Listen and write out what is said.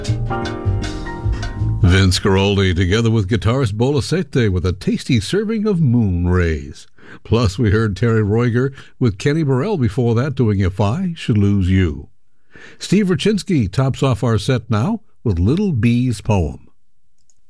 Vince Guaraldi together with guitarist Bolasete with a tasty serving of Moon Rays. Plus, we heard Terry Roiger with Kenny Burrell before that doing If I Should Lose You. Steve Raczynski tops off our set now with Little Bee's poem.